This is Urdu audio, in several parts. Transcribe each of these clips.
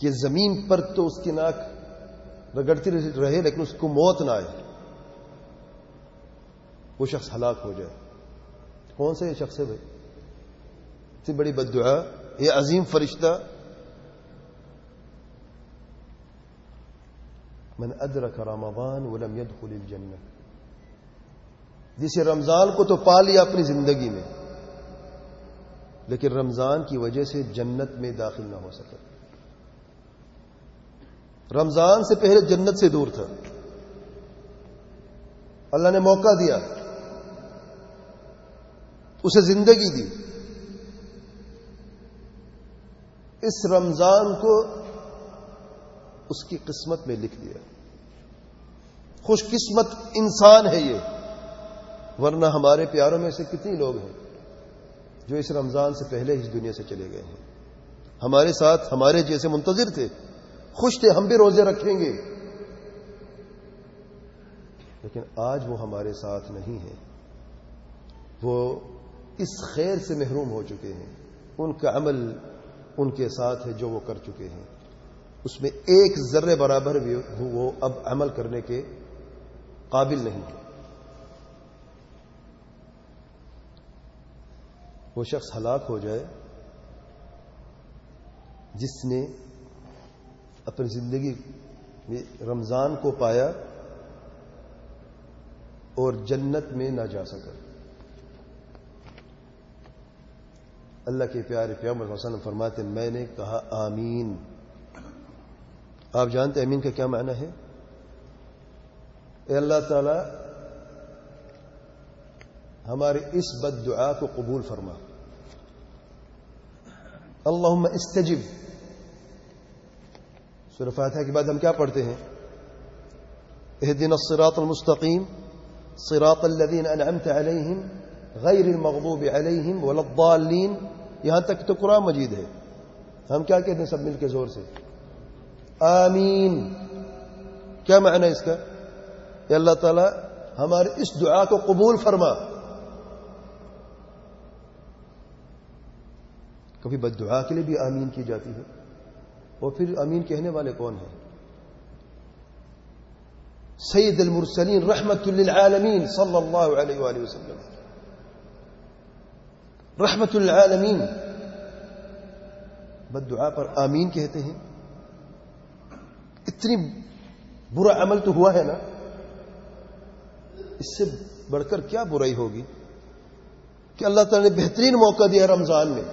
کہ زمین پر تو اس کی ناک رگڑتی رہے لیکن اس کو موت نہ آئے، وہ شخص ہلاک ہو جائے. کون سا یہ شخص ہے بھائی؟ اتنی بڑی بد دعا. یہ عظیم فرشتہ من ادرک رمضان ولم يدخل الجنہ، جسے رمضان کو تو پا لیا اپنی زندگی میں لیکن رمضان کی وجہ سے جنت میں داخل نہ ہو سکا. رمضان سے پہلے جنت سے دور تھا. اللہ نے موقع دیا، اسے زندگی دی. اس رمضان کو اس کی قسمت میں لکھ دیا. خوش قسمت انسان ہے یہ، ورنہ ہمارے پیاروں میں سے کتنے لوگ ہیں جو اس رمضان سے پہلے اس دنیا سے چلے گئے ہیں. ہمارے ساتھ ہمارے جیسے منتظر تھے، خوش تھے ہم بھی روزے رکھیں گے، لیکن آج وہ ہمارے ساتھ نہیں ہیں. وہ اس خیر سے محروم ہو چکے ہیں. ان کا عمل ان کے ساتھ ہے جو وہ کر چکے ہیں، اس میں ایک ذرے برابر بھی وہ اب عمل کرنے کے قابل نہیں ہے. وہ شخص ہلاک ہو جائے جس نے اپنی زندگی میں رمضان کو پایا اور جنت میں نہ جا سکا. اللہ کے پیارے پیغمبر صلی اللہ علیہ وسلم فرماتے ہیں میں نے کہا آمین. آپ جانتے ہیں آمین کا کیا معنی ہے؟ اے اللہ تعالی ہماری اس بد دعا کو قبول فرما. اللہم استجب. سورہ فاتحہ کے بعد ہم کیا پڑھتے ہیں؟ اہدنا الصراط المستقیم صراط الذین انعمت علیہم غیر المغضوب علیہم ولا الضالین. یہاں تک تو قرآن مجید ہے. ہم کیا کہتے ہیں سب مل کے زور سے؟ آمین. کیا معنی اس کا؟ کہ اللہ تعالی ہماری اس دعا کو قبول فرما. کبھی بد دعا کے لیے بھی آمین کی جاتی ہے، اور پھر آمین کہنے والے کون ہیں؟ سید المرسلین رحمت للعالمین صلی اللہ علیہ وآلہ وسلم. رحمت للعالمین بد دعا پر آمین کہتے ہیں. اتنی برا عمل تو ہوا ہے نا، اس سے بڑھ کر کیا برائی ہوگی کہ اللہ تعالی نے بہترین موقع دیا رمضان میں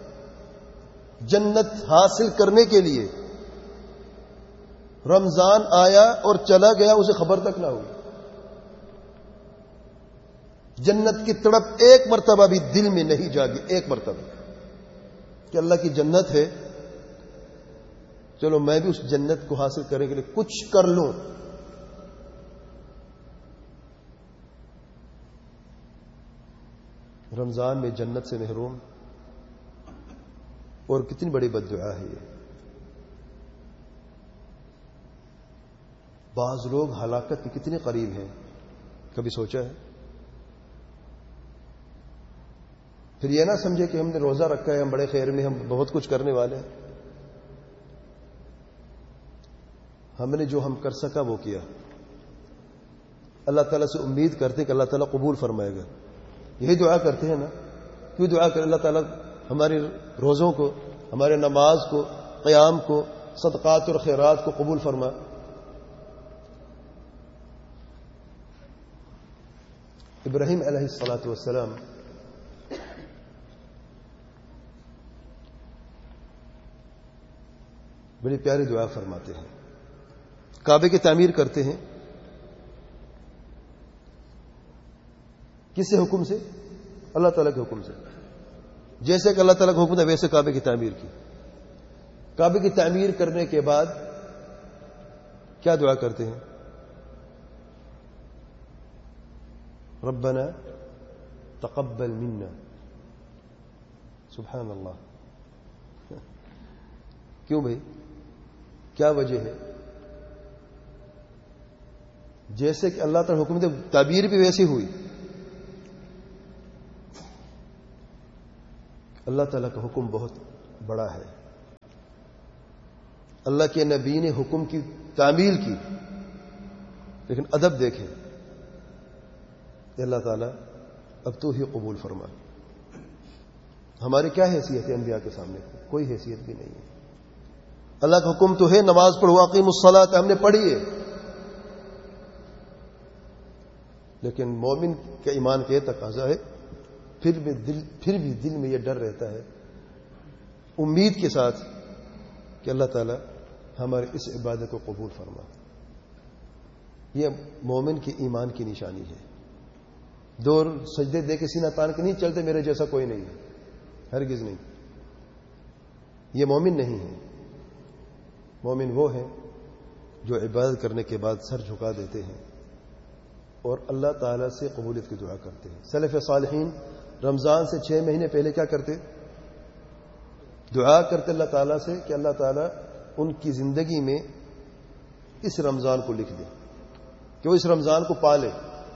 جنت حاصل کرنے کے لیے. رمضان آیا اور چلا گیا، اسے خبر تک نہ ہوئی. جنت کی تڑپ ایک مرتبہ بھی دل میں نہیں جاگی، ایک مرتبہ کہ اللہ کی جنت ہے، چلو میں بھی اس جنت کو حاصل کرنے کے لیے کچھ کر لوں. رمضان میں جنت سے محروم، اور کتنی بڑی بد دعا ہے یہ. بعض لوگ ہلاکت کے کتنے قریب ہیں، کبھی سوچا ہے؟ پھر یہ نہ سمجھے کہ ہم نے روزہ رکھا ہے، ہم بڑے خیر میں، ہم بہت کچھ کرنے والے ہیں. ہم نے جو ہم کر سکا وہ کیا. اللہ تعالیٰ سے امید کرتے کہ اللہ تعالیٰ قبول فرمائے گا. یہی دعا کرتے ہیں نا. کیوں دعا کریں؟ اللہ تعالیٰ ہماری روزوں کو، ہمارے نماز کو، قیام کو، صدقات اور خیرات کو قبول فرما. ابراہیم علیہ الصلوۃ والسلام بڑی پیاری دعا فرماتے ہیں. کعبے کی تعمیر کرتے ہیں. کس سے حکم سے؟ اللہ تعالیٰ کے حکم سے. جیسے کہ اللہ تعالیٰ کا حکم تھا ویسے کعبے کی تعمیر کی. کعبے کی تعمیر کرنے کے بعد کیا دعا کرتے ہیں؟ ربنا تقبل منا. سبحان اللہ. کیوں بھائی؟ کیا وجہ ہے؟ جیسے کہ اللہ تعالیٰ حکم دے تعبیر بھی ویسی ہوئی. اللہ تعالیٰ کا حکم بہت بڑا ہے. اللہ کے نبی نے حکم کی تعمیل کی، لیکن ادب دیکھیں کہ اللہ تعالیٰ اب تو ہی قبول فرما. ہماری کیا حیثیت ہے انبیاء کے سامنے؟ کوئی حیثیت بھی نہیں ہے. اللہ کا حکم تو ہے نماز پڑھو، اقیموا الصلاۃ، ہم نے پڑھی ہے، لیکن مومن کے ایمان کے تقاضا ہے پھر بھی دل میں یہ ڈر رہتا ہے، امید کے ساتھ کہ اللہ تعالیٰ ہمارے اس عبادت کو قبول فرما. یہ مومن کے ایمان کی نشانی ہے. دو سجدے دے کے سینہ تان کے نہیں چلتے میرے جیسا کوئی نہیں ہے، ہرگز نہیں. یہ مومن نہیں ہے. مومن وہ ہے جو عبادت کرنے کے بعد سر جھکا دیتے ہیں اور اللہ تعالیٰ سے قبولیت کی دعا کرتے ہیں. سلف صالحین رمضان سے 6 مہینے پہلے کیا کرتے؟ دعا کرتے اللہ تعالیٰ سے کہ اللہ تعالیٰ ان کی زندگی میں اس رمضان کو لکھ دے، کہ وہ اس رمضان کو پالے.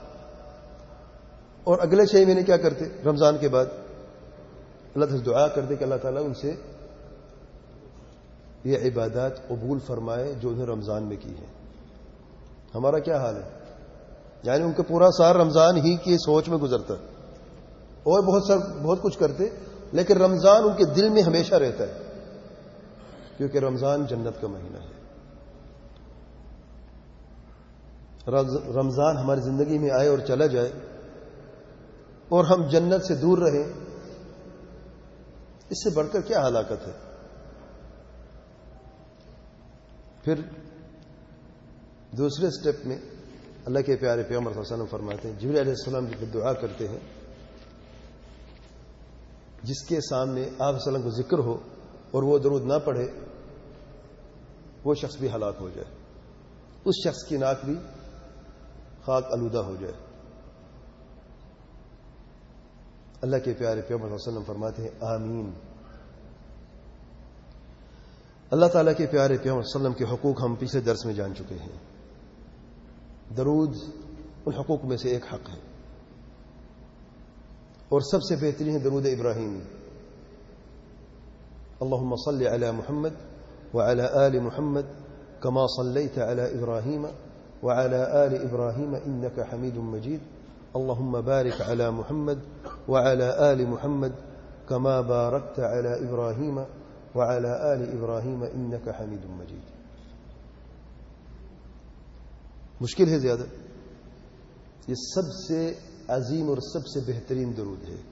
اور اگلے 6 مہینے کیا کرتے؟ رمضان کے بعد اللہ تعالیٰ سے دعا کرتے کہ اللہ تعالیٰ ان سے یہ عبادات قبول فرمائے جو انہیں رمضان میں کی ہے. ہمارا کیا حال ہے؟ یعنی ان کا پورا سال رمضان ہی کی سوچ میں گزرتا، اور بہت کچھ کرتے، لیکن رمضان ان کے دل میں ہمیشہ رہتا ہے، کیونکہ رمضان جنت کا مہینہ ہے. رمضان ہماری زندگی میں آئے اور چلا جائے اور ہم جنت سے دور رہیں، اس سے بڑھ کر کیا ہلاکت ہے. پھر دوسرے سٹیپ میں اللہ کے پیارے پیغمبر صلی اللہ علیہ وسلم فرماتے ہیں، جبریل علیہ السلام جب دعا کرتے ہیں، جس کے سامنے آپ صلی اللہ علیہ وسلم کو ذکر ہو اور وہ درود نہ پڑھے، وہ شخص بھی ہلاک ہو جائے، اس شخص کی ناک بھی خاک آلودہ ہو جائے. اللہ کے پیارے پیغمبر صلی اللہ علیہ وسلم فرماتے ہیں آمین. اللہ تعالیٰ کے پیارے پیغمبر صلی اللہ علیہ وسلم کے حقوق ہم پچھلے درس میں جان چکے ہیں. درود ان حقوق میں سے ایک حق ہے، اور سب سے بہترین ہے درود ابراہیمی. اللہم صل علی محمد وعلی آل محمد کما صلیت علی ابراہیم وعلی آل ابراہیم انک حمید مجید. اللہم بارک علی محمد وعلی آل محمد کما بارکت علی ابراہیم وعلی آل ابراہیم انک حمید مجید. مشکل ہے زیادہ، یہ سب سے عظیم اور سب سے بہترین درود ہے.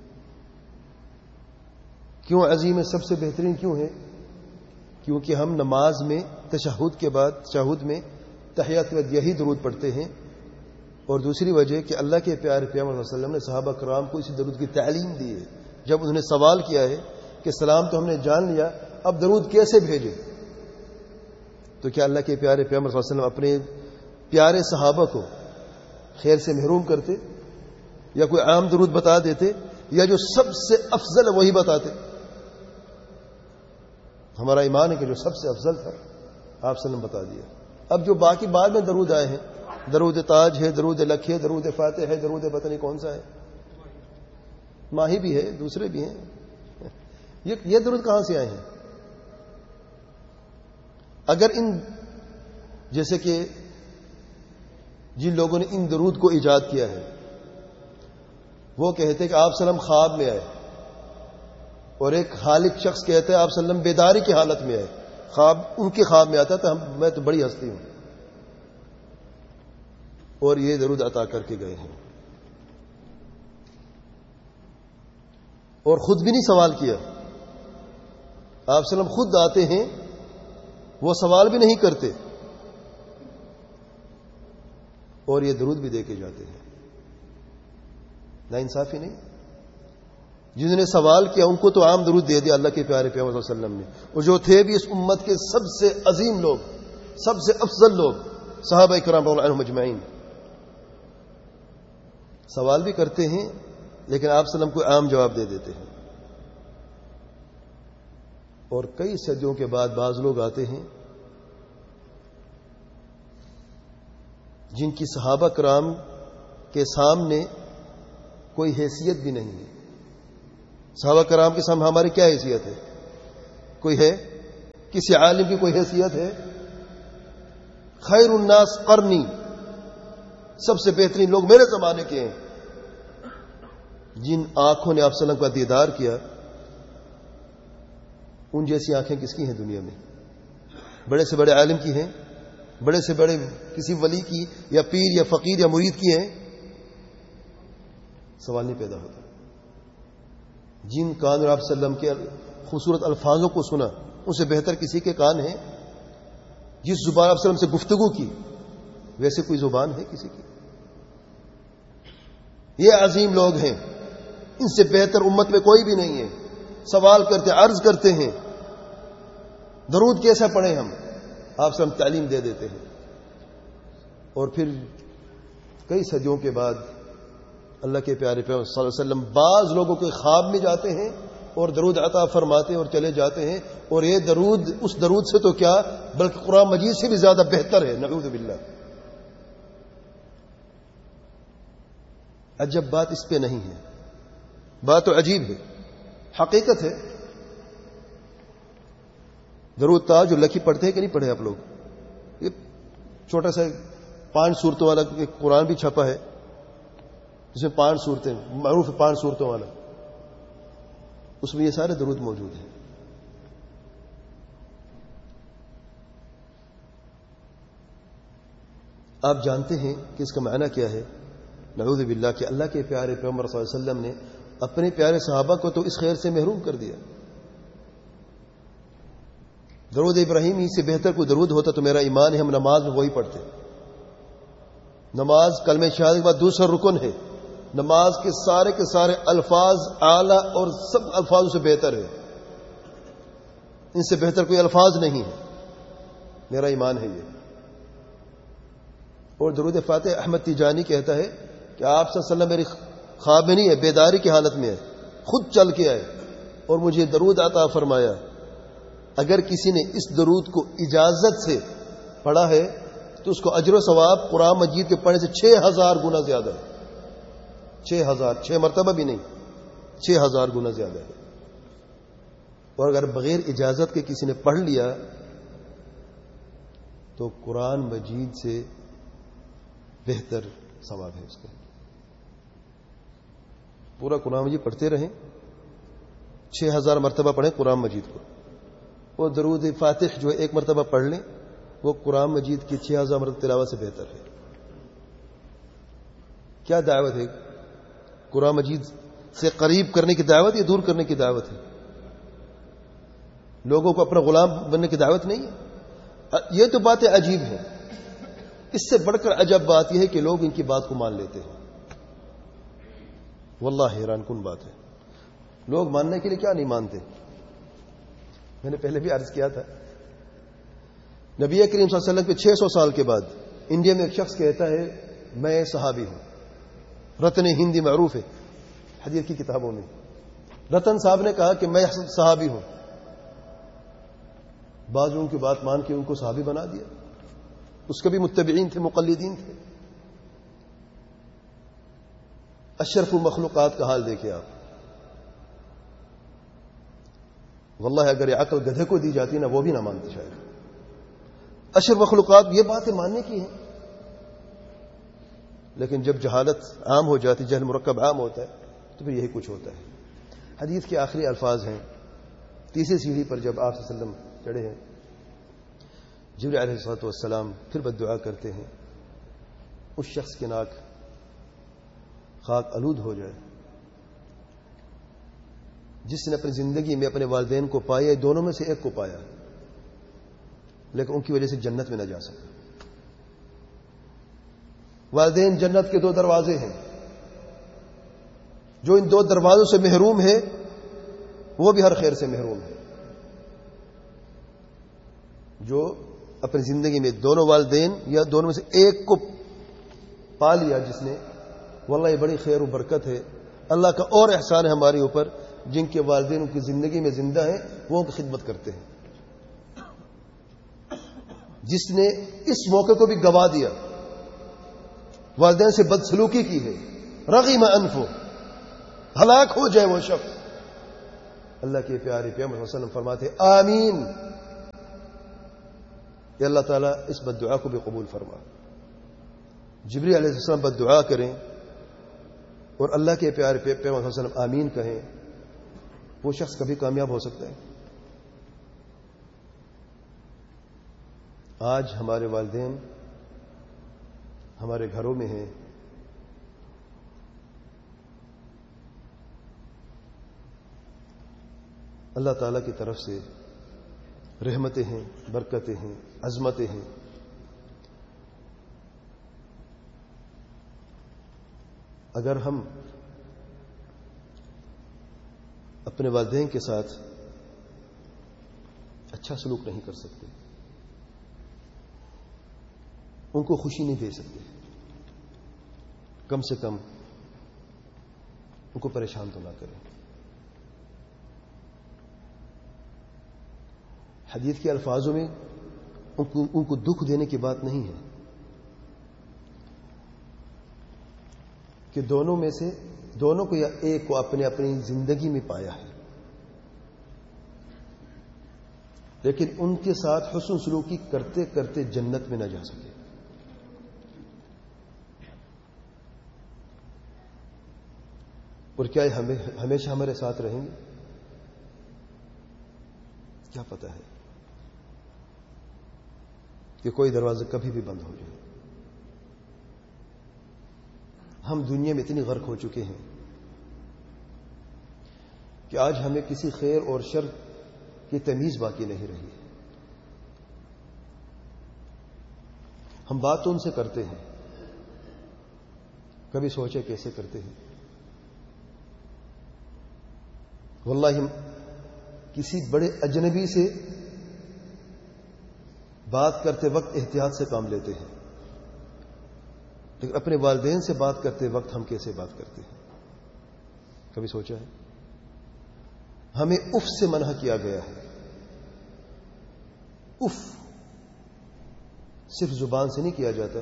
کیوں عظیم ہے، سب سے بہترین کیوں ہے؟ کیونکہ ہم نماز میں تشہد کے بعد، تشہد میں تحیات کے بعد یہی درود پڑھتے ہیں. اور دوسری وجہ کہ اللہ کے پیارے پیغمبر صلی اللہ علیہ وسلم نے صحابہ کرام کو اسی درود کی تعلیم دی ہے. جب انہوں نے سوال کیا ہے کہ سلام تو ہم نے جان لیا، اب درود کیسے بھیجیں، تو کیا اللہ کے پیارے پیغمبر صلی اللہ علیہ وسلم اپنے پیارے صحابہ کو خیر سے محروم کرتے، یا کوئی عام درود بتا دیتے، یا جو سب سے افضل ہے وہی بتاتے؟ ہمارا ایمان ہے کہ جو سب سے افضل تھا آپ صلی اللہ علیہ وسلم بتا دیا. اب جو باقی بعد میں درود آئے ہیں، درود تاج ہے، درود لکھ ہے، درود فاتح ہے، درود پتہ نہیں کون سا ہے، ماہی بھی ہے، دوسرے بھی ہیں، یہ درود کہاں سے آئے ہیں؟ اگر ان جیسے کہ جن لوگوں نے ان درود کو ایجاد کیا ہے وہ کہتے ہیں کہ آپ صلی اللہ علیہ وسلم خواب میں آئے، اور ایک خالق شخص کہتا ہے آپ صلی اللہ علیہ وسلم بیداری کی حالت میں آئے. خواب ان کے خواب میں آتا تھا، میں تو بڑی ہستی ہوں، اور یہ درود عطا کر کے گئے ہیں. اور خود بھی نہیں سوال کیا، آپ صلی اللہ علیہ وسلم خود آتے ہیں، وہ سوال بھی نہیں کرتے، اور یہ درود بھی دے کے جاتے ہیں. نا انصافی نہیں؟ جنہوں نے سوال کیا ان کو تو عام درود دے دیا اللہ کے پیارے پیغمبر صلی اللہ علیہ وسلم نے، اور جو تھے بھی اس امت کے سب سے عظیم لوگ، سب سے افضل لوگ، صحابہ کرام رضی اللہ عنہم اجمعین، سوال بھی کرتے ہیں لیکن آپ صلی اللہ علیہ وسلم کو عام جواب دے دیتے ہیں. اور کئی صدیوں کے بعد بعض لوگ آتے ہیں جن کی صحابہ کرام کے سامنے کوئی حیثیت بھی نہیں ہے. صحابہ کرام کے سامنے ہماری کیا حیثیت ہے؟ کوئی ہے؟ کسی عالم کی کوئی حیثیت ہے؟ خیر الناس قرنی، سب سے بہترین لوگ میرے زمانے کے ہیں. جن آنکھوں نے آپ صلی اللہ علیہ وسلم کا دیدار کیا، ان جیسی آنکھیں کس کی ہیں دنیا میں؟ بڑے سے بڑے عالم کی ہیں؟ بڑے سے بڑے کسی ولی کی یا پیر یا فقیر یا مرید کی ہیں؟ سوال نہیں پیدا ہوتا. جن کان اور آپ صلی اللہ علیہ وسلم کے خوبصورت الفاظوں کو سنا، ان سے بہتر کسی کے کان ہیں؟ جس زبان آپ صلی اللہ علیہ وسلم سے گفتگو کی، ویسے کوئی زبان ہے کسی کی؟ یہ عظیم لوگ ہیں، ان سے بہتر امت میں کوئی بھی نہیں ہے. سوال کرتے، عرض کرتے ہیں درود کیسا پڑھیں ہم؟ آپ سے ہم تعلیم دے دیتے ہیں. اور پھر کئی صدیوں کے بعد اللہ کے پیارے پیغمبر صلی اللہ علیہ وسلم بعض لوگوں کے خواب میں جاتے ہیں اور درود عطا فرماتے ہیں اور چلے جاتے ہیں. اور یہ درود اس درود سے تو کیا بلکہ قرآن مجید سے بھی زیادہ بہتر ہے. نعوذ باللہ. عجب بات اس پہ نہیں ہے، بات تو عجیب ہے، حقیقت ہے. درود تاج جو لکی پڑھتے ہیں کہ نہیں پڑھے آپ لوگ؟ یہ چھوٹا سا 5 صورتوں والا قرآن بھی چھپا ہے، جس میں 5 صورتیں معروف ہے، 5 صورتوں والا. اس میں یہ سارے درود موجود ہیں. آپ جانتے ہیں کہ اس کا معنی کیا ہے؟ نعوذ باللہ کہ اللہ کے پیارے پیغمبر صلی اللہ علیہ وسلم نے اپنے پیارے صحابہ کو تو اس خیر سے محروم کر دیا. درود ابراہیمی سے بہتر کوئی درود ہوتا تو میرا ایمان ہے ہم نماز میں وہی پڑھتے. نماز کلمہ شہادت کے بعد دوسرا رکن ہے. نماز کے سارے الفاظ اعلیٰ اور سب الفاظوں سے بہتر ہے. ان سے بہتر کوئی الفاظ نہیں ہے، میرا ایمان ہے یہ. اور درود فاتح احمد تیجانی کہتا ہے کہ آپ صلی اللہ علیہ وسلم میری خواب میں نہیں ہے، بیداری کی حالت میں ہے، خود چل کے آئے اور مجھے درود عطا فرمایا. اگر کسی نے اس درود کو اجازت سے پڑھا ہے تو اس کو اجر و ثواب قرآن مجید کے پڑھنے سے 6000 گنا زیادہ ہے. 6000، 6 مرتبہ بھی نہیں، 6000 گنا زیادہ ہے. اور اگر بغیر اجازت کے کسی نے پڑھ لیا تو قرآن مجید سے بہتر ثواب ہے اس کا. پورا قرآن مجید پڑھتے رہیں، 6000 مرتبہ پڑھیں قرآن مجید کو. وہ درود فاتح جو 1 مرتبہ پڑھ لیں وہ قرآن مجید کی 6000 مرتبہ تلاوت سے بہتر ہے. کیا دعوت ہے؟ قرآن مجید سے قریب کرنے کی دعوت یا دور کرنے کی دعوت ہے؟ لوگوں کو اپنا غلام بننے کی دعوت نہیں ہے. یہ تو باتیں عجیب ہیں. اس سے بڑھ کر عجب بات یہ ہے کہ لوگ ان کی بات کو مان لیتے ہیں. واللہ حیران کن بات ہے. لوگ ماننے کے لیے کیا نہیں مانتے. میں نے پہلے بھی عرض کیا تھا، نبی کریم صلی اللہ علیہ وسلم کے 600 سال کے بعد انڈیا میں ایک شخص کہتا ہے میں صحابی ہوں. رتن ہندی معروف ہے حدیث کی کتابوں میں. رتن صاحب نے کہا کہ میں صحابی ہوں. بعض لوگوں کی بات مان کے ان کو صحابی بنا دیا. اس کے بھی متبعین تھے، مقلدین تھے. اشرف المخلوقات کا حال دیکھیں آپ. واللہ اگر یہ عقل گدھے کو دی جاتی نا وہ بھی نہ مانتے شاید. اشرف مخلوقات یہ باتیں ماننے کی ہیں. لیکن جب جہالت عام ہو جاتی، جہل مرکب عام ہوتا ہے تو پھر یہی کچھ ہوتا ہے. حدیث کے آخری الفاظ ہیں، 30 سیڑھی پر جب آپ صلی اللہ علیہ وسلم چڑھے ہیں، جبرائیل علیہ السلام پھر بددعا کرتے ہیں اس شخص کی ناک خاک آلود ہو جائے جس نے اپنی زندگی میں اپنے والدین کو پایا، دونوں میں سے ایک کو پایا لیکن ان کی وجہ سے جنت میں نہ جا سکا. والدین جنت کے 2 دروازے ہیں. جو ان 2 دروازوں سے محروم ہے وہ بھی ہر خیر سے محروم ہے. جو اپنی زندگی میں دونوں والدین یا دونوں میں سے ایک کو پا لیا جس نے، واللہ یہ بڑی خیر و برکت ہے. اللہ کا اور احسان ہے ہمارے اوپر، جن کے والدین ان کی زندگی میں زندہ ہیں وہ ان کی خدمت کرتے ہیں. جس نے اس موقع کو بھی گوا دیا، والدین سے بدسلوکی کی ہے، رغم انفو، ہلاک ہو جائے وہ شخص. اللہ کے پیارے پیغمبر صلی اللہ علیہ وسلم فرماتے آمین. کہ اللہ تعالیٰ اس بد دعا کو بھی قبول فرما. جبریل علیہ السلام بد دعا کریں اور اللہ کے پیارے پیغمبر صلی اللہ علیہ وسلم آمین کہیں، وہ شخص کبھی کامیاب ہو سکتا ہے؟ آج ہمارے والدین ہمارے گھروں میں ہیں، اللہ تعالیٰ کی طرف سے رحمتیں ہیں، برکتیں ہیں، عظمتیں ہیں. اگر ہم اپنے والدین کے ساتھ اچھا سلوک نہیں کر سکتے، ان کو خوشی نہیں دے سکتے، کم سے کم ان کو پریشان تو نہ کریں. حدیث کے الفاظوں میں ان کو دکھ دینے کی بات نہیں ہے کہ دونوں میں سے دونوں کو یا ایک کو اپنی زندگی میں پایا ہے، لیکن ان کے ساتھ حسن سلوکی کرتے کرتے جنت میں نہ جا سکے. اور کیا یہ ہمیشہ ہمارے ساتھ رہیں گے؟ کیا پتہ ہے کہ کوئی دروازہ کبھی بھی بند ہو جائے. ہم دنیا میں اتنی غرق ہو چکے ہیں کہ آج ہمیں کسی خیر اور شر کی تمیز باقی نہیں رہی. ہم بات تو ان سے کرتے ہیں، کبھی سوچے کیسے کرتے ہیں؟ واللہ ہم کسی بڑے اجنبی سے بات کرتے وقت احتیاط سے کام لیتے ہیں، لیکن اپنے والدین سے بات کرتے وقت ہم کیسے بات کرتے ہیں؟ کبھی سوچا ہے؟ ہمیں اف سے منع کیا گیا ہے. اف صرف زبان سے نہیں کیا جاتا،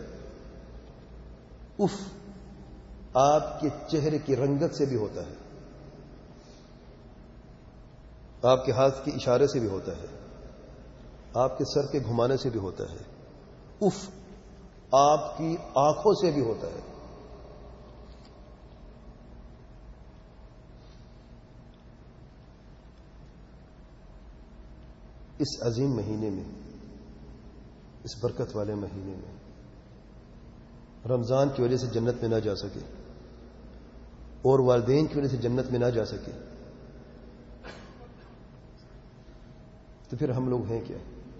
اف آپ کے چہرے کی رنگت سے بھی ہوتا ہے، آپ کے ہاتھ کے اشارے سے بھی ہوتا ہے، آپ کے سر کے گھمانے سے بھی ہوتا ہے. اف آپ کی آنکھوں سے بھی ہوتا ہے. اس عظیم مہینے میں، اس برکت والے مہینے میں، رمضان کی وجہ سے جنت میں نہ جا سکے اور والدین کی وجہ سے جنت میں نہ جا سکے، تو پھر ہم لوگ ہیں کیا؟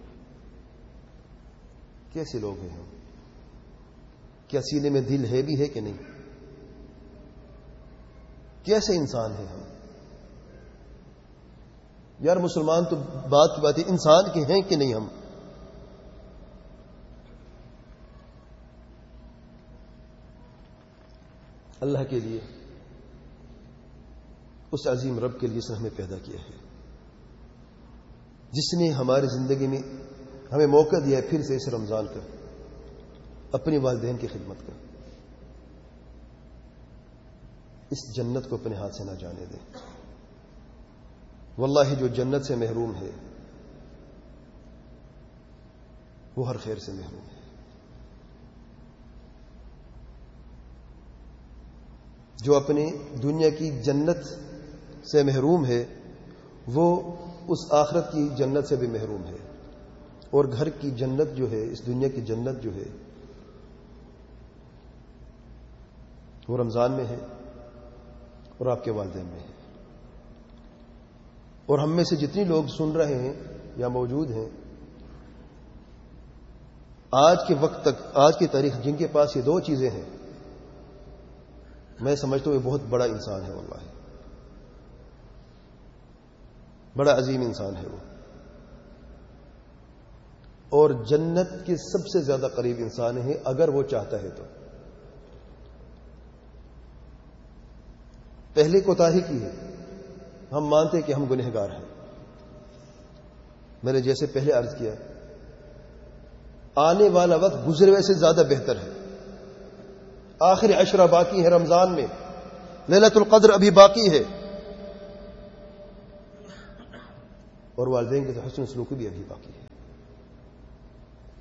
کیسے لوگ ہیں ہم؟ کیا سینے میں دل ہے بھی ہے کہ نہیں؟ کیسے انسان ہیں ہم؟ یار مسلمان تو بات کی بات ہے، انسان کے ہیں کہ نہیں ہم؟ اللہ کے لیے، اس عظیم رب کے لیے جس نے ہمیں پیدا کیا ہے، جس نے ہماری زندگی میں ہمیں موقع دیا ہے پھر سے اس رمضان کا، اپنی والدین کی خدمت کا، اس جنت کو اپنے ہاتھ سے نہ جانے دیں. واللہ جو جنت سے محروم ہے وہ ہر خیر سے محروم ہے. جو اپنی دنیا کی جنت سے محروم ہے وہ اس آخرت کی جنت سے بھی محروم ہے. اور گھر کی جنت جو ہے، اس دنیا کی جنت جو ہے، وہ رمضان میں ہے اور آپ کے والدین میں ہے. اور ہم میں سے جتنی لوگ سن رہے ہیں یا موجود ہیں، آج کے وقت تک، آج کی تاریخ، جن کے پاس یہ دو چیزیں ہیں، میں سمجھتا ہوں یہ بہت بڑا انسان ہے. واللہ بڑا عظیم انسان ہے وہ، اور جنت کے سب سے زیادہ قریب انسان ہے اگر وہ چاہتا ہے تو. پہلے کوتاہی کی ہے، ہم مانتے ہیں کہ ہم گنہگار ہیں. میں نے جیسے پہلے عرض کیا، آنے والا وقت گزرے ہوئے سے زیادہ بہتر ہے. آخری عشرہ باقی ہے رمضان میں، لیلۃ القدر ابھی باقی ہے، اور والدین کے حسن سلوک بھی ابھی باقی ہے.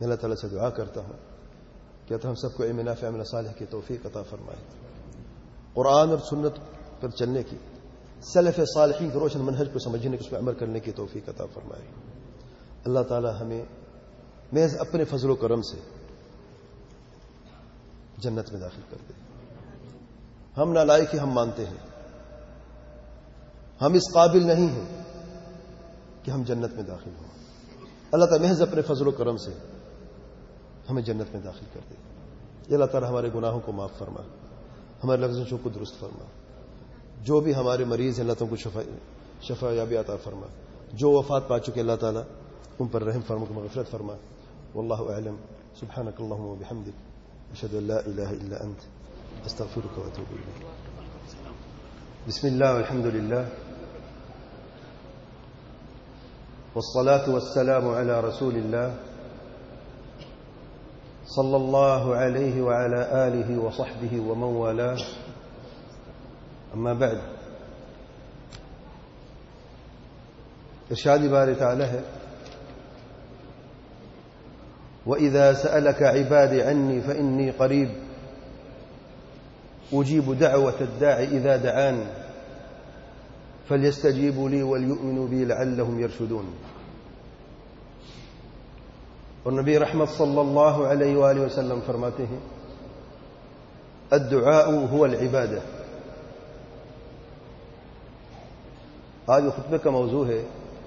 میں اللہ تعالیٰ سے دعا کرتا ہوں کہ ہم سب کو علم نافع عمل صالح کی توفیق عطا فرمائے، قرآن اور سنت پر چلنے کی، سلف صالحین کے روشن منہج کو سمجھنے کی، اس پر عمل کرنے کی توفیق عطا فرمائے۔ اللہ تعالیٰ ہمیں محض اپنے فضل و کرم سے جنت میں داخل کر دے۔ ہم نالائق ہی ہم مانتے ہیں، ہم اس قابل نہیں ہیں کہ ہم جنت میں داخل ہوں۔ اللہ تعالیٰ محض اپنے فضل و کرم سے ہمیں جنت میں داخل کر دے۔ یہ اللہ تعالیٰ ہمارے گناہوں کو معاف فرما، ہمارے لفظوں کو درست فرما، جو بھی ہمارے مریض ہیں اللہ تعالیٰ کو شفا یابی عطا فرما، جو وفات پا چکے اللہ تعالیٰ ان پر رحم فرما، کو مغفرت فرما۔ واللہ اعلم، سبحانک اللہم و بحمدک، اشہد ان لا الہ الا انت، استغفرک و اتوب الیک۔ بسم اللہ والحمد للہ والصلاة والسلام على رسول الله صلى الله عليه وعلى آله وصحبه ومن والاه، أما بعد۔ ارشاد باری تعالی ہے، وَإِذَا سَأَلَكَ عِبَادِي عَنِّي فَإِنِّي قَرِيبٌ أُجِيبُ دَعْوَةَ الدَّاعِ إِذَا دَعَانِ فَلْيَسْتَجِيبُوا لِي وَلْيُؤْمِنُوا بِي لَعَلَّهُمْ يَرْشُدُونَ۔ اور نبی رحمت صلی اللہ علیہ وآلہ وسلم فرماتے ہیں، الدعاء هو العبادہ۔ آج خطبے کا موضوع ہے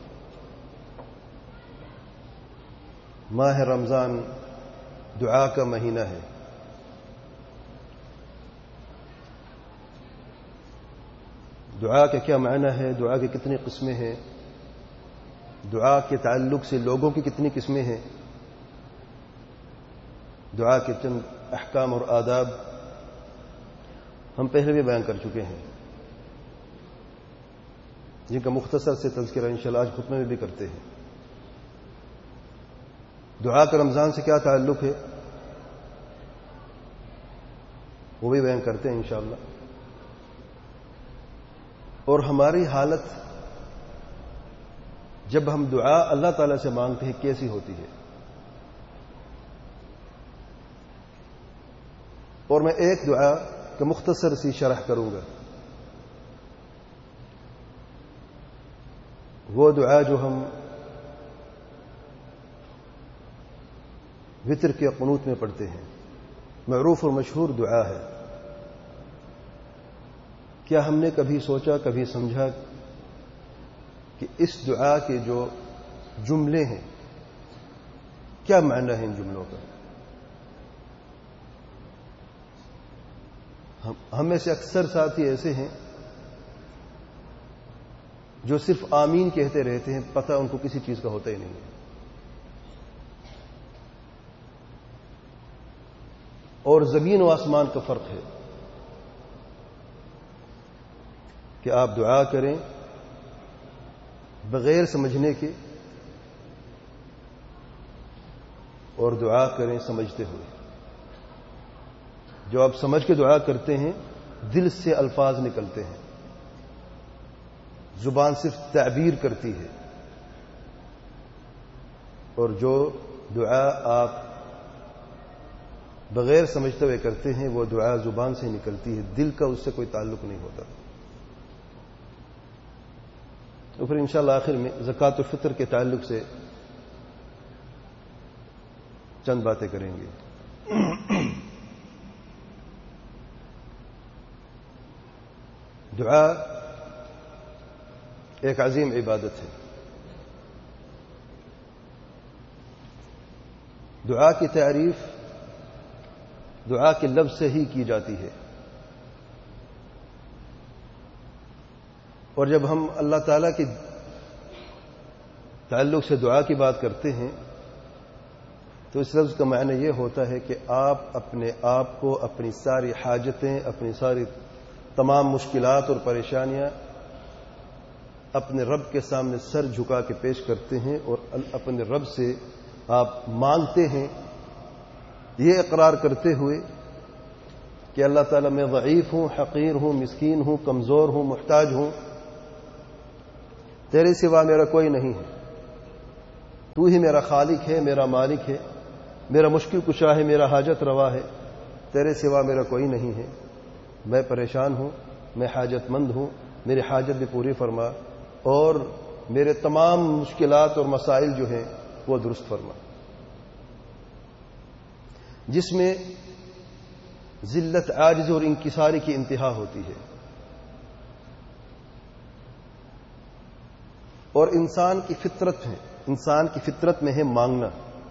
ماہ رمضان دعا کا مہینہ ہے۔ دعا کا کیا معنی ہے، دعا کی کتنی قسمیں ہیں، دعا کے تعلق سے لوگوں کی کتنی قسمیں ہیں، دعا کے چند احکام اور آداب ہم پہلے بھی بیان کر چکے ہیں، جن کا مختصر سے تذکرہ انشاءاللہ آج خطبے میں بھی کرتے ہیں۔ دعا کا رمضان سے کیا تعلق ہے وہ بھی بیان کرتے ہیں انشاءاللہ، اور ہماری حالت جب ہم دعا اللہ تعالی سے مانگتے ہیں کیسی ہوتی ہے۔ اور میں ایک دعا کا مختصر سی شرح کروں گا، وہ دعا جو ہم وتر کے قنوت میں پڑھتے ہیں، معروف اور مشہور دعا ہے۔ کیا ہم نے کبھی سوچا، کبھی سمجھا کہ اس دعا کے جو جملے ہیں کیا معنی ہے ان جملوں کا؟ ہم میں سے اکثر ساتھی ایسے ہیں جو صرف آمین کہتے رہتے ہیں، پتہ ان کو کسی چیز کا ہوتا ہی نہیں ہے۔ اور زمین و آسمان کا فرق ہے کہ آپ دعا کریں بغیر سمجھنے کے، اور دعا کریں سمجھتے ہوئے۔ جو آپ سمجھ کے دعا کرتے ہیں دل سے الفاظ نکلتے ہیں، زبان صرف تعبیر کرتی ہے، اور جو دعا آپ بغیر سمجھتے ہوئے کرتے ہیں وہ دعا زبان سے نکلتی ہے، دل کا اس سے کوئی تعلق نہیں ہوتا۔ تو پھر انشاءاللہ آخر میں زکوٰۃ الفطر کے تعلق سے چند باتیں کریں گے۔ دعا ایک عظیم عبادت ہے۔ دعا کی تعریف دعا کے لفظ سے ہی کی جاتی ہے، اور جب ہم اللہ تعالیٰ کے تعلق سے دعا کی بات کرتے ہیں تو اس لفظ کا معنی یہ ہوتا ہے کہ آپ اپنے آپ کو، اپنی ساری حاجتیں، اپنی ساری تمام مشکلات اور پریشانیاں اپنے رب کے سامنے سر جھکا کے پیش کرتے ہیں، اور اپنے رب سے آپ مانگتے ہیں یہ اقرار کرتے ہوئے کہ اللہ تعالیٰ میں ضعیف ہوں، حقیر ہوں، مسکین ہوں، کمزور ہوں، محتاج ہوں، تیرے سوا میرا کوئی نہیں ہے، تو ہی میرا خالق ہے، میرا مالک ہے، میرا مشکل کشا ہے، میرا حاجت روا ہے، تیرے سوا میرا کوئی نہیں ہے، میں پریشان ہوں، میں حاجت مند ہوں، میری حاجت بھی پوری فرما اور میرے تمام مشکلات اور مسائل جو ہیں وہ درست فرما، جس میں ذلت، عاجز اور انکساری کی انتہا ہوتی ہے۔ اور انسان کی فطرت ہے، انسان کی فطرت میں ہے مانگنا۔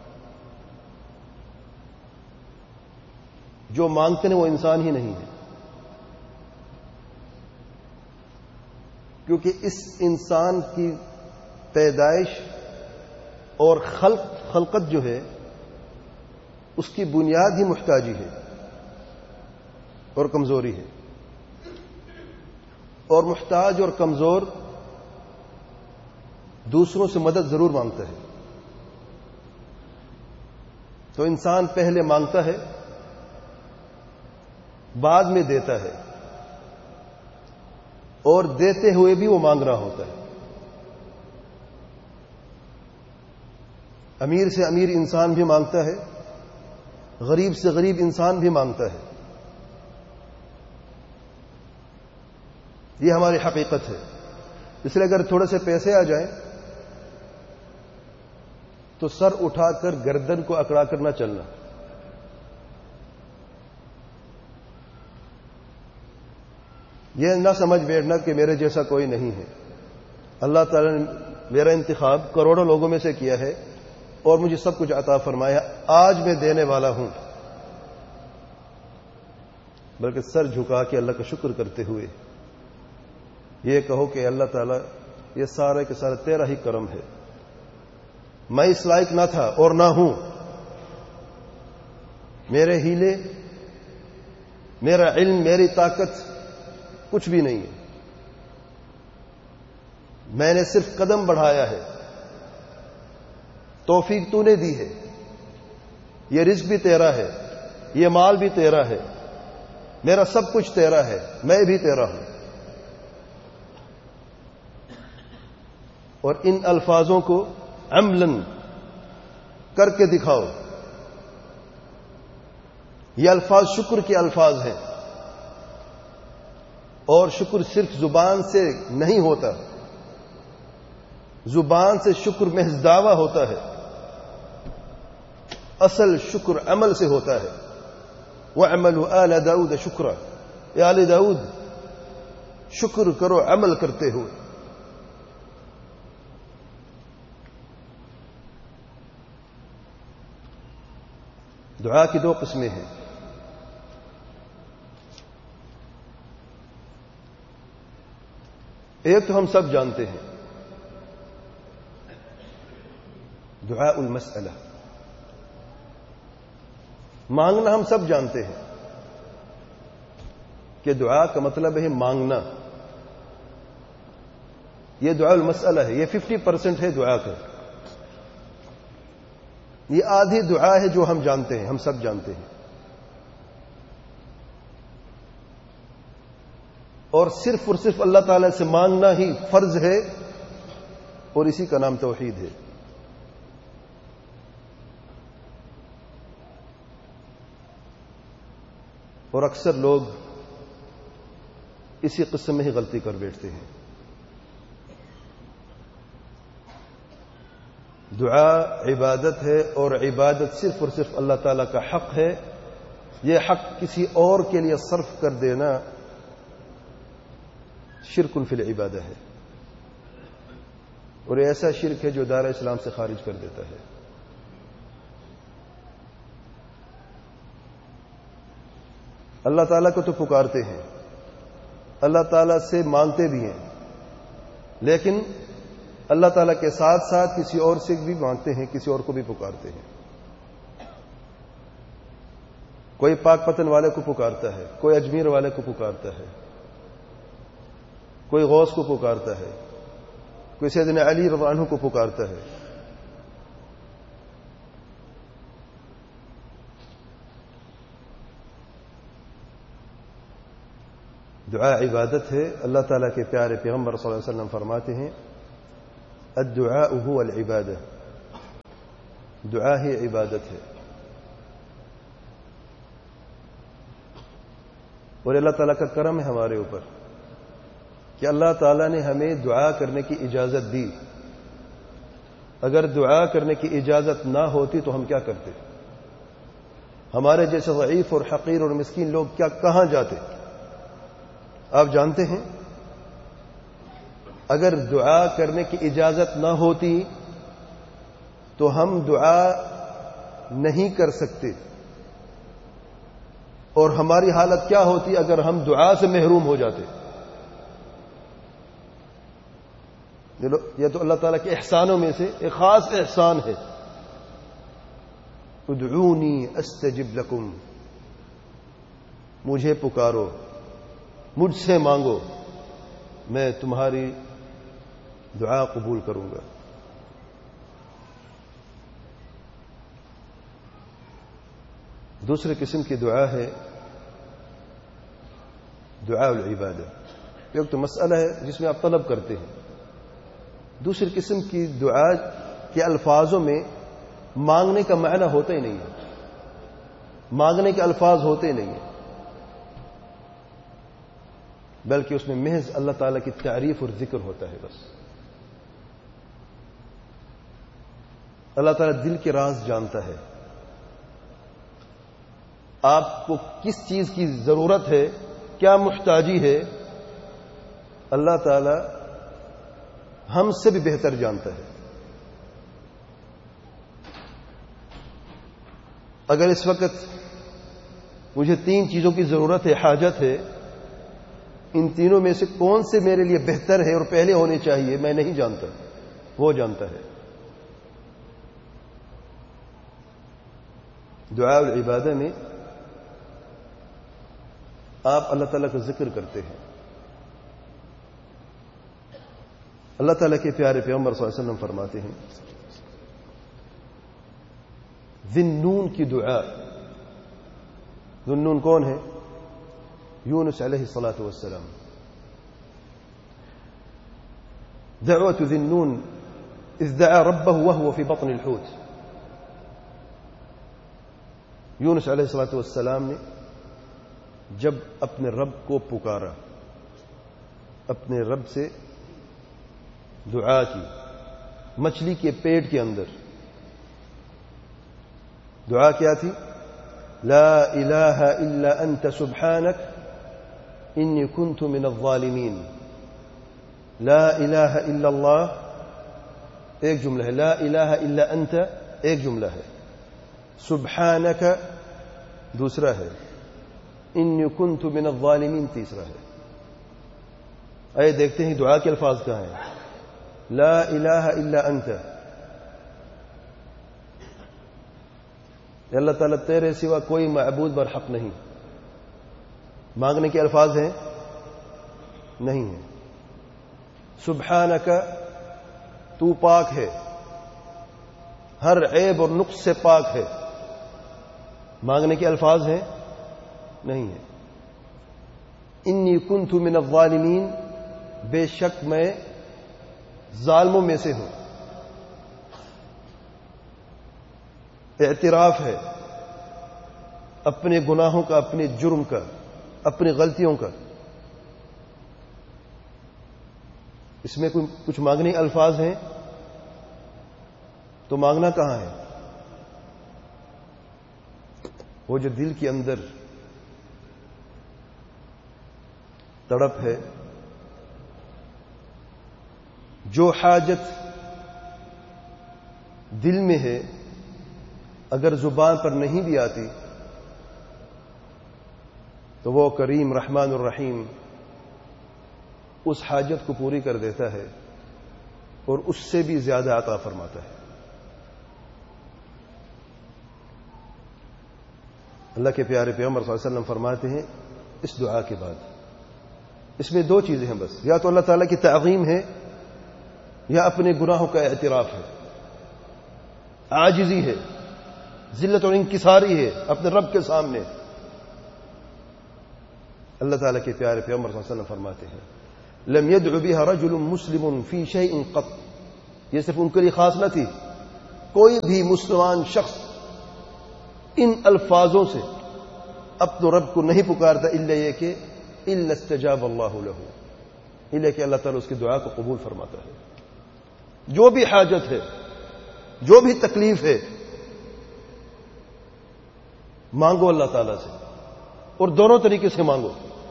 جو مانگتے ہیں وہ انسان ہی نہیں ہے، کیونکہ اس انسان کی پیدائش اور خلقت جو ہے اس کی بنیاد ہی محتاجی ہے اور کمزوری ہے، اور محتاج اور کمزور دوسروں سے مدد ضرور مانگتا ہے۔ تو انسان پہلے مانگتا ہے، بعد میں دیتا ہے، اور دیتے ہوئے بھی وہ مانگ رہا ہوتا ہے۔ امیر سے امیر انسان بھی مانگتا ہے، غریب سے غریب انسان بھی مانگتا ہے۔ یہ ہماری حقیقت ہے۔ اس لیے اگر تھوڑے سے پیسے آ جائیں تو سر اٹھا کر گردن کو اکڑا کر نہ چلنا۔ یہ نہ سمجھ بیٹھنا کہ میرے جیسا کوئی نہیں ہے۔ اللہ تعالیٰ نے میرا انتخاب کروڑوں لوگوں میں سے کیا ہے اور مجھے سب کچھ عطا فرمایا، آج میں دینے والا ہوں۔ بلکہ سر جھکا کے اللہ کا شکر کرتے ہوئے یہ کہو کہ اللہ تعالیٰ یہ سارے کے سارے تیرا ہی کرم ہے، میں اس لائق نہ تھا اور نہ ہوں، میرے ہیلے، میرا علم، میری طاقت کچھ بھی نہیں ہے، میں نے صرف قدم بڑھایا ہے، توفیق تو نے دی ہے، یہ رزق بھی تیرا ہے، یہ مال بھی تیرا ہے، میرا سب کچھ تیرا ہے، میں بھی تیرا ہوں۔ اور ان الفاظوں کو عملاً کر کے دکھاؤ۔ یہ الفاظ شکر کے الفاظ ہیں، اور شکر صرف زبان سے نہیں ہوتا، زبان سے شکر محض دعویٰ ہوتا ہے، اصل شکر عمل سے ہوتا ہے۔ وَاعْمَلُوا آلَ داؤد شُكْرًا، اے آل داؤد شکر کرو عمل کرتے ہوئے۔ دعا کی دو قسمیں ہیں، ایک تو ہم سب جانتے ہیں، دعاء المسئلہ، مانگنا ہم سب جانتے ہیں کہ دعا کا مطلب ہے مانگنا، یہ دعاء المسئلہ ہے، یہ 50% ہے دعا کا، یہ آدھی دعا ہے جو ہم جانتے ہیں، ہم سب جانتے ہیں، اور صرف اللہ تعالی سے مانگنا ہی فرض ہے، اور اسی کا نام توحید ہے۔ اور اکثر لوگ اسی قسم میں ہی غلطی کر بیٹھتے ہیں۔ دعا عبادت ہے، اور عبادت صرف اور صرف اللہ تعالیٰ کا حق ہے، یہ حق کسی اور کے لیے صرف کر دینا شرک فی العبادہ ہے، اور ایسا شرک ہے جو دائرہ اسلام سے خارج کر دیتا ہے۔ اللہ تعالیٰ کو تو پکارتے ہیں، اللہ تعالیٰ سے مانگتے بھی ہیں، لیکن اللہ تعالیٰ کے ساتھ ساتھ کسی اور سے بھی مانگتے ہیں، کسی اور کو بھی پکارتے ہیں۔ کوئی پاک پتن والے کو پکارتا ہے، کوئی اجمیر والے کو پکارتا ہے، کوئی غوث کو پکارتا ہے، کوئی سیدنا علی رضی اللہ عنہ کو پکارتا ہے۔ دعا عبادت ہے۔ اللہ تعالیٰ کے پیارے پیغمبر صلی اللہ علیہ وسلم فرماتے ہیں الدعاء هو العبادہ، دعا ہی عبادت ہے۔ اور اللہ تعالیٰ کا کرم ہے ہمارے اوپر کہ اللہ تعالیٰ نے ہمیں دعا کرنے کی اجازت دی. اگر دعا کرنے کی اجازت نہ ہوتی تو ہم کیا کرتے؟ ہمارے جیسے ضعیف اور حقیر اور مسکین لوگ کیا کہاں جاتے؟ آپ جانتے ہیں اگر دعا کرنے کی اجازت نہ ہوتی تو ہم دعا نہیں کر سکتے. اور ہماری حالت کیا ہوتی اگر ہم دعا سے محروم ہو جاتے؟ یہ تو اللہ تعالیٰ کے احسانوں میں سے ایک خاص احسان ہے. ادعونی استجب لکم، مجھے پکارو، مجھ سے مانگو، میں تمہاری دعا قبول کروں گا. دوسرے قسم کی دعا ہے دعاء العبادہ. ایک تو مسئلہ ہے جس میں آپ طلب کرتے ہیں. دوسری قسم کی دعا کے الفاظوں میں مانگنے کا معنی ہوتا ہی نہیں ہے، مانگنے کے الفاظ ہوتے ہی نہیں ہیں، بلکہ اس میں محض اللہ تعالیٰ کی تعریف اور ذکر ہوتا ہے. بس اللہ تعالیٰ دل کے راز جانتا ہے. آپ کو کس چیز کی ضرورت ہے، کیا محتاجی ہے، اللہ تعالیٰ ہم سے بھی بہتر جانتا ہے. اگر اس وقت مجھے 3 چیزوں کی ضرورت ہے، حاجت ہے، ان تینوں میں سے کون سے میرے لیے بہتر ہے اور پہلے ہونے چاہیے، میں نہیں جانتا، وہ جانتا ہے. دعاء العبادہ میں آپ اللہ تعالیٰ کا ذکر کرتے ہیں. اللہ تعالیٰ کے پیارے پیغمبر صلی اللہ علیہ وسلم فرماتے ہیں ذی النون کی دعا. ذی النون کون ہے؟ یونس علیہ الصلاۃ والسلام. دعوت ذی النون اذ دعا ربه وهو في بطن الحوت. یونس علیہ الصلاۃ والسلام نے جب اپنے رب کو پکارا، اپنے رب سے دعا کی مچھلی کے پیٹ کے اندر، دعا کیا تھی؟ لا الہ الا انت سبحانک انی کنت من الظالمین. لا الہ الا اللہ ایک جملہ ہے، لا الہ الا انت ایک جملہ ہے، سبحانک دوسرا ہے، انی کنت من الظالمین تیسرا ہے. آئے دیکھتے ہیں دعا کے الفاظ کہاں ہیں. لا الہ الا انت، اللہ تعالیٰ تیرے سوا کوئی معبود برحق نہیں. مانگنے کے الفاظ ہیں؟ نہیں ہیں. سبحانک، تو پاک ہے، ہر عیب اور نقص سے پاک ہے. مانگنے کے الفاظ ہیں؟ نہیں ہیں. انی کنت من الظالمین، بے شک میں ظالموں میں سے ہوں. اعتراف ہے اپنے گناہوں کا، اپنے جرم کا، اپنی غلطیوں کا. اس میں کچھ مانگنے الفاظ ہیں تو مانگنا کہاں ہے؟ وہ جو دل کے اندر تڑپ ہے، جو حاجت دل میں ہے، اگر زبان پر نہیں بھی آتی تو وہ کریم رحمان الرحیم اس حاجت کو پوری کر دیتا ہے اور اس سے بھی زیادہ عطا فرماتا ہے. اللہ کے پیارے پیغمبر صلی اللہ علیہ وسلم فرماتے ہیں اس دعا کے بعد اس میں 2 چیزیں ہیں بس، یا تو اللہ تعالیٰ کی تعظیم ہے یا اپنے گناہوں کا اعتراف ہے، عاجزی ہے، ذلت اور انکساری ہے اپنے رب کے سامنے. اللہ تعالیٰ کے پیارے پیغمبر صلی اللہ علیہ وسلم فرماتے ہیں لم يدع بها رجل مسلم في شيء قط. یہ صرف ان کے لیے خاص نہ تھی، کوئی بھی مسلمان شخص ان الفاظوں سے اپنے رب کو نہیں پکارتا الا یہ کہ الا استجاب اللہ لہ، الا کہ اللہ تعالیٰ اس کی دعا کو قبول فرماتا ہے. جو بھی حاجت ہے، جو بھی تکلیف ہے، مانگو اللہ تعالیٰ سے، اور دونوں طریقے سے مانگو.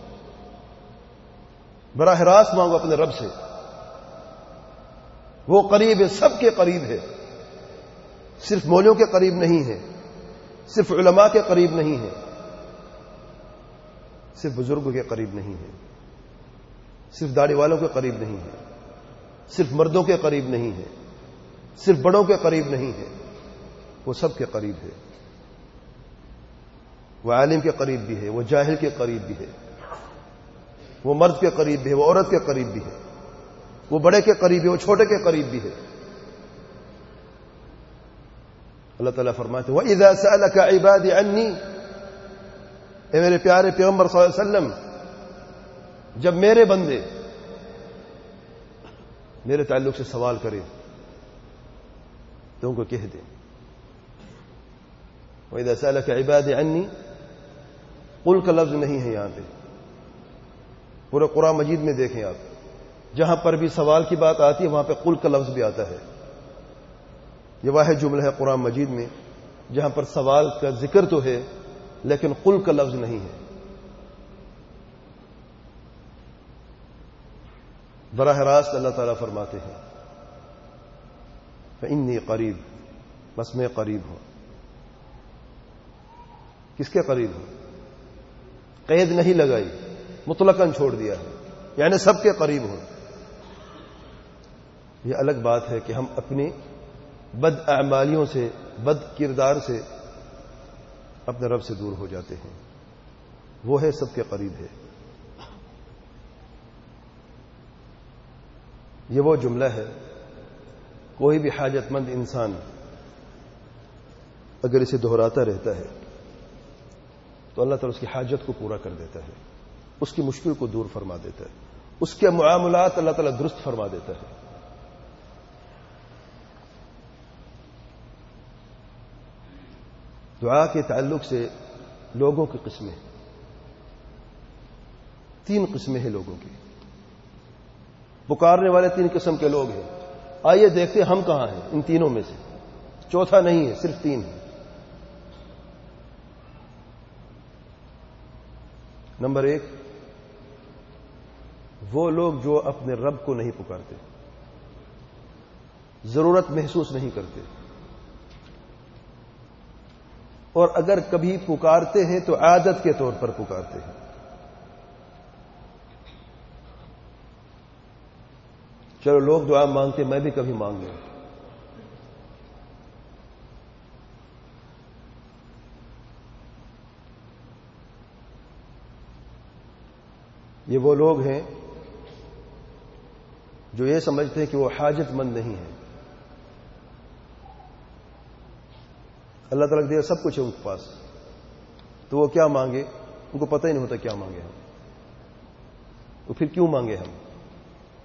براہ راست مانگو اپنے رب سے، وہ قریب ہے، سب کے قریب ہے، صرف مولیوں کے قریب نہیں ہے، صرف علماء کے قریب نہیں ہے، صرف بزرگوں کے قریب نہیں ہے، صرف داڑھی والوں کے قریب نہیں ہے، صرف مردوں کے قریب نہیں ہے، صرف بڑوں کے قریب نہیں ہے، وہ سب کے قریب ہے. وہ عالم کے قریب بھی ہے، وہ جاہل کے قریب بھی ہے، وہ مرد کے قریب بھی ہے، وہ عورت کے قریب بھی ہے، وہ بڑے کے قریب ہے، وہ چھوٹے کے قریب بھی ہے. اللہ تعالیٰ فرماتے ہیں وَإِذَا سَأَلَكَ عِبَادِ عَنِّي، اے میرے پیارے پیغمبر صلی اللہ علیہ وسلم، جب میرے بندے میرے تعلق سے سوال کریں تو ان کو کہہ دیں وَإِذَا سَأَلَكَ عِبَادِ عَنِّي، قل کا لفظ نہیں ہے یہاں پہ. پورے قرآن مجید میں دیکھیں آپ، جہاں پر بھی سوال کی بات آتی ہے وہاں پہ قل کا لفظ بھی آتا ہے. یہ واحد جملہ ہے قرآن مجید میں جہاں پر سوال کا ذکر تو ہے لیکن قل کا لفظ نہیں ہے. براہ راست اللہ تعالیٰ فرماتے ہیں فإنی قریب، بس میں قریب ہوں. کس کے قریب ہوں؟ قید نہیں لگائی، مطلقاً چھوڑ دیا ہے، یعنی سب کے قریب ہوں. یہ الگ بات ہے کہ ہم اپنی بد اعمالیوں سے، بد کردار سے اپنے رب سے دور ہو جاتے ہیں. وہ ہے سب کے قریب ہے. یہ وہ جملہ ہے، کوئی بھی حاجت مند انسان اگر اسے دہراتا رہتا ہے تو اللہ تعالیٰ اس کی حاجت کو پورا کر دیتا ہے، اس کی مشکل کو دور فرما دیتا ہے، اس کے معاملات اللہ تعالیٰ درست فرما دیتا ہے. دعا کے تعلق سے لوگوں کی قسمیں، 3 قسمیں ہیں لوگوں کی. پکارنے والے 3 قسم کے لوگ ہیں. آئیے دیکھتے ہیں ہم کہاں ہیں ان تینوں میں سے. چوتھا نہیں ہے، صرف 3 ہے. نمبر 1، وہ لوگ جو اپنے رب کو نہیں پکارتے، ضرورت محسوس نہیں کرتے، اور اگر کبھی پکارتے ہیں تو عادت کے طور پر پکارتے ہیں. چلو لوگ دعا مانگتے، میں بھی کبھی مانگ لوں. یہ وہ لوگ ہیں جو یہ سمجھتے ہیں کہ وہ حاجت مند نہیں ہیں. اللہ تعالیٰ دے سب کچھ ہے ان کے پاس، تو وہ کیا مانگے ان کو پتہ ہی نہیں ہوتا کیا مانگے ہم. تو پھر کیوں مانگے ہم؟